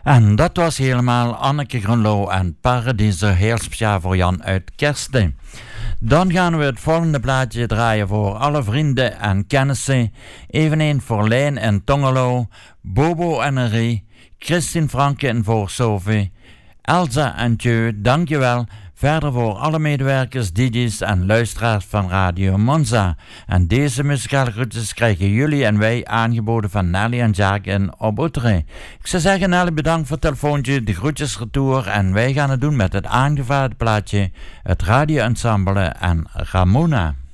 En dat was helemaal Anneke Grunlo en Paradiso, heel speciaal voor Jan uit Kersten. Dan gaan we het volgende plaatje draaien voor alle vrienden en kennissen. Eveneens voor Lijn en Tongelo, Bobo en Henri, Christine Franke en voor Sophie, Elsa en Tjeu, dankjewel. Verder voor alle medewerkers, DJ's en luisteraars van Radio Monza. En deze muzikale groetjes krijgen jullie en wij aangeboden van Nelly en Jacques in Obotre. Ik zou zeggen, Nelly, bedankt voor het telefoontje, de groetjes retour. En wij gaan het doen met het aangevaarde plaatje, het Radio Ensemble en Ramona.